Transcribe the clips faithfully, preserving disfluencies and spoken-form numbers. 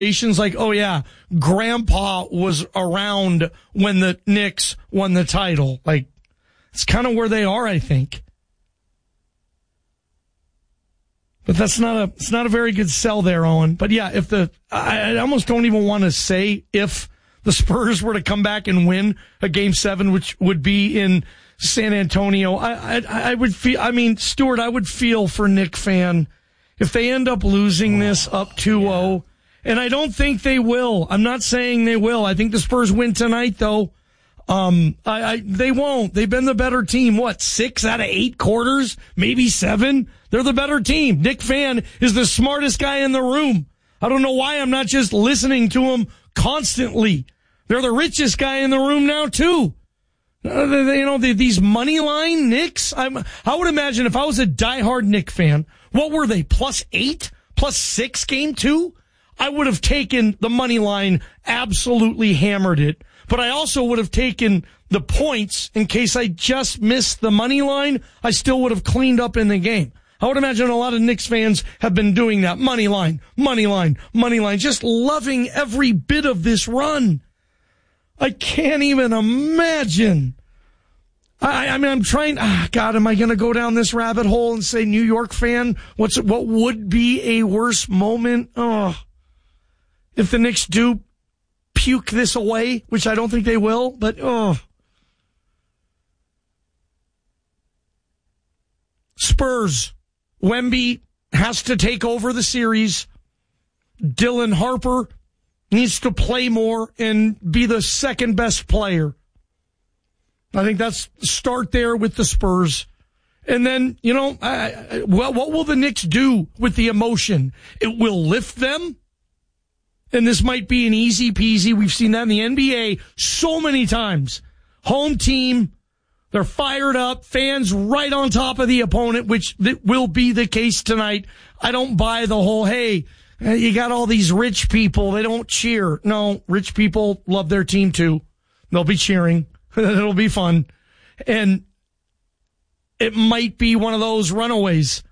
like, oh yeah, Grandpa was around when the Knicks won the title. Like, it's kind of where they are, I think. But that's not a, it's not a very good sell there, Owen. But yeah, if the, I, I almost don't even want to say if the Spurs were to come back and win a game seven, which would be in San Antonio. I, I, I would feel, I mean, Stuart, I would feel for Knick fan if they end up losing this up two oh. Yeah. And I don't think they will. I'm not saying they will. I think the Spurs win tonight, though. Um, I, I, they won't. They've been the better team. What, six out of eight quarters? Maybe seven? They're the better team. Knick fan is the smartest guy in the room. I don't know why I'm not just listening to him constantly. They're the richest guy in the room now, too. Uh, they, you know, they, these money line Knicks. I'm, I would imagine if I was a diehard Knick fan, what were they, plus eight? Plus six game two? I would have taken the money line, absolutely hammered it. But I also would have taken the points in case I just missed the money line. I still would have cleaned up in the game. I would imagine a lot of Knicks fans have been doing that. Money line, money line, money line, just loving every bit of this run. I can't even imagine. I, I mean, I'm trying, ah, God, am I going to go down this rabbit hole and say New York fan? What's, what would be a worse moment? Oh, if the Knicks do puke this away, which I don't think they will, but oh. Spurs. Wemby has to take over the series. Dylan Harper needs to play more and be the second best player. I think that's start there with the Spurs. And then, you know, I, I, well, what will the Knicks do with the emotion? It will lift them. And this might be an easy peasy. We've seen that in the N B A so many times. Home team, they're fired up, fans right on top of the opponent, which will be the case tonight. I don't buy the whole, hey, you got all these rich people, they don't cheer. No, rich people love their team too. They'll be cheering. It'll be fun. And it might be one of those runaways.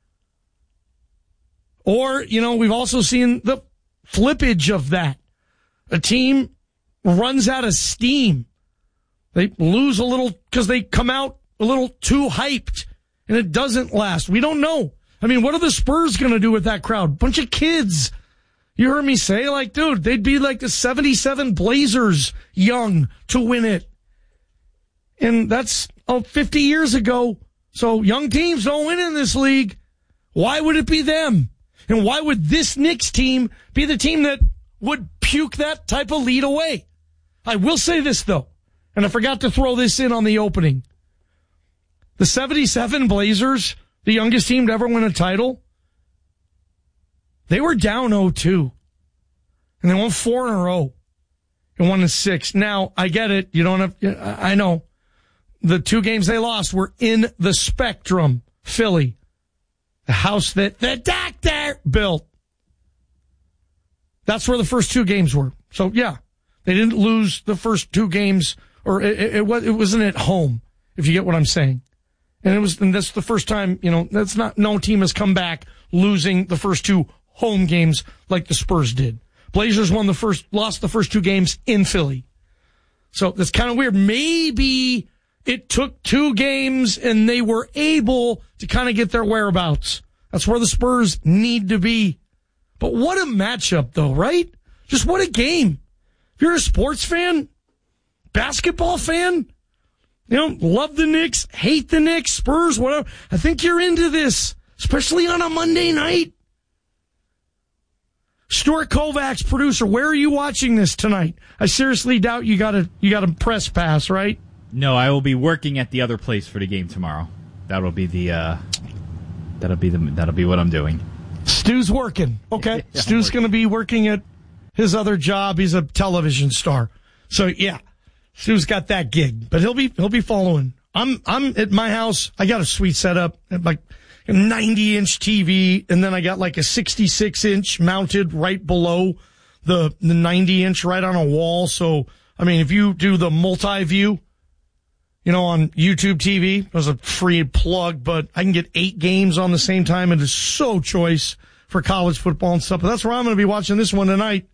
Or, you know, we've also seen the flippage of that. A team runs out of steam. They lose a little because they come out a little too hyped, and it doesn't last. We don't know. I mean, what are the Spurs going to do with that crowd? Bunch of kids. You heard me say, like, dude, they'd be like the seventy-seven Blazers young to win it. And that's oh, fifty years ago. So young teams don't win in this league. Why would it be them? And why would this Knicks team be the team that would puke that type of lead away? I will say this, though, and I forgot to throw this in on the opening. The seventy-seven Blazers, the youngest team to ever win a title, they were down oh two. And they won four in a row and won in six. Now, I get it. You don't have, I know. The two games they lost were in the Spectrum, Philly. The house that the doctor built. That's where the first two games were. So, yeah, they didn't lose the first two games, or it, it, it, was, it wasn't at home, if you get what I'm saying. And it was, and that's the first time, you know, that's not, no team has come back losing the first two home games like the Spurs did. Blazers won the first, lost the first two games in Philly. So that's kind of weird. Maybe it took two games and they were able to kind of get their whereabouts. That's where the Spurs need to be. But what a matchup, though, right? Just what a game. If you're a sports fan, basketball fan, you know, love the Knicks, hate the Knicks, Spurs, whatever, I think you're into this, especially on a Monday night. Stuart Kovacs, producer, where are you watching this tonight? I seriously doubt you got a you got a press pass, right? No, I will be working at the other place for the game tomorrow. That'll be the uh, that'll be the that'll be what I'm doing. Stu's working. Okay, yeah, Stu's going to be working at his other job. He's a television star, so yeah, Stu's got that gig. But he'll be he'll be following. I'm I'm at my house. I got a sweet setup, like a ninety inch T V, and then I got like a sixty-six inch mounted right below the the ninety inch, right on a wall. So I mean, if you do the multi view, you know, on YouTube T V, there's a free plug, but I can get eight games on the same time. It is so choice for college football and stuff. But that's where I'm going to be watching this one tonight.